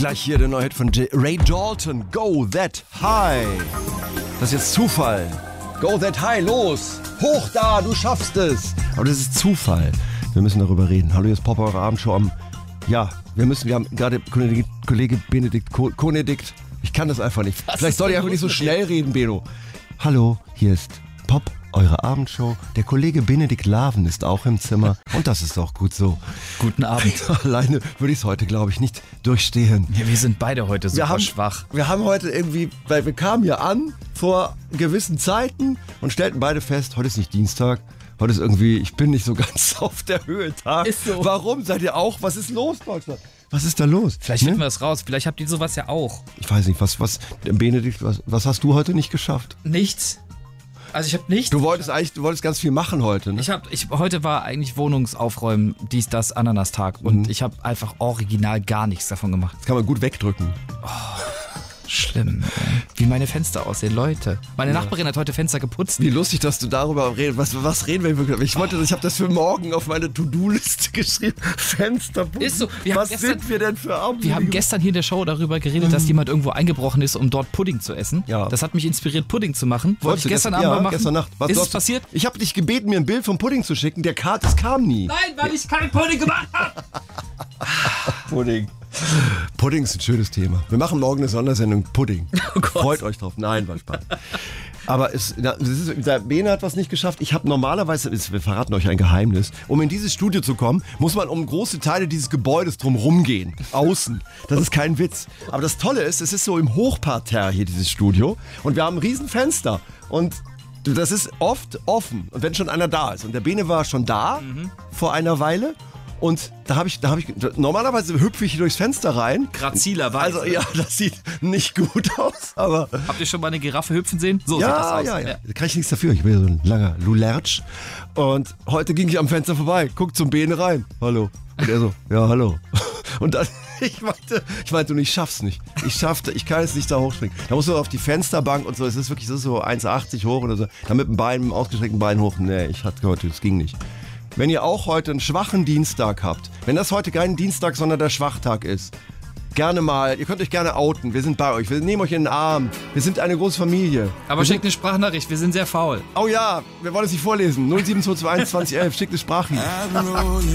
Gleich hier der neue Hit von Ray Dalton, Go That High. Das ist jetzt Zufall. Go That High, los! Hoch da, du schaffst es! Aber das ist Zufall. Wir müssen darüber reden. Hallo, hier ist Pop, eure Abendshow am... Ja, wir haben gerade Kollege Benedikt, Konedikt. Ich kann das einfach nicht. Vielleicht soll ich einfach nicht so schnell reden, Beno. Hallo, hier ist Pop, eure Abendshow. Der Kollege Benedikt Laven ist auch im Zimmer. Und das ist auch gut so. Guten Abend. Alleine würde ich es heute, glaube ich, nicht durchstehen. Ja, wir sind beide heute super schwach. Wir haben heute irgendwie, weil wir kamen hier an vor gewissen Zeiten und stellten beide fest, heute ist nicht Dienstag. Heute ist irgendwie, ich bin nicht so ganz auf der Höhe Tag. Ist so. Warum? Seid ihr auch? Was ist los, Deutschland? Was ist da los? Vielleicht finden wir es raus. Vielleicht habt ihr sowas ja auch. Ich weiß nicht, Benedikt, was hast du heute nicht geschafft? Nichts. Also ich habe nichts. Du wolltest ganz viel machen heute, ne? Heute war eigentlich Wohnungsaufräumen, dies, das, Ananastag. Und ich habe einfach original gar nichts davon gemacht. Das kann man gut wegdrücken. Schlimm, ey. Wie meine Fenster aussehen, Leute. Meine Nachbarin hat heute Fenster geputzt. Wie lustig, dass du darüber redest. Was reden wir wirklich? Ich habe das für morgen auf meine To-Do-Liste geschrieben. Fensterputzen. Ist so. Sind wir denn für Abend? Wir haben gestern hier in der Show darüber geredet, dass jemand irgendwo eingebrochen ist, um dort Pudding zu essen. Ja. Das hat mich inspiriert, Pudding zu machen. Wollte ich gestern Abend mal machen. Gestern Nacht. Ist es passiert? Ich habe dich gebeten, mir ein Bild vom Pudding zu schicken. Es kam nie. Nein, weil ich keinen Pudding gemacht habe. Pudding. Pudding ist ein schönes Thema. Wir machen morgen eine Sondersendung Pudding. Oh Gott. Freut euch drauf. Nein, war Spaß. Aber der Bene hat was nicht geschafft. Ich habe normalerweise, wir verraten euch ein Geheimnis, um in dieses Studio zu kommen, muss man um große Teile dieses Gebäudes drumherum gehen. Außen. Das ist kein Witz. Aber das Tolle ist, es ist so im Hochparterre hier, dieses Studio. Und wir haben ein riesen Fenster. Und das ist oft offen. Und wenn schon einer da ist. Und der Bene war schon da vor einer Weile. Und da habe ich, normalerweise hüpfe ich hier durchs Fenster rein. Grazilerweise. Also ja, das sieht nicht gut aus, aber... Habt ihr schon mal eine Giraffe hüpfen sehen? So sieht das aus. Ja. Da kann ich nichts dafür, ich bin ja so ein langer Lulertsch. Und heute ging ich am Fenster vorbei, guck zum Bene rein. Hallo. Und er so, ja, hallo. Und dann, ich meinte, ich schaff's nicht. Ich kann jetzt nicht da hochspringen. Da musst du auf die Fensterbank und so, es ist wirklich so 1,80 hoch oder so. Da mit dem ausgestreckten Bein hoch. Nee, ich hatte heute, das ging nicht. Wenn ihr auch heute einen schwachen Dienstag habt, wenn das heute kein Dienstag, sondern der Schwachtag ist, gerne mal, ihr könnt euch gerne outen, wir sind bei euch, wir nehmen euch in den Arm, wir sind eine große Familie. Aber schickt eine Sprachnachricht, wir sind sehr faul. Oh ja, wir wollen es nicht vorlesen, 07221 2011, schickt eine Sprachnachricht.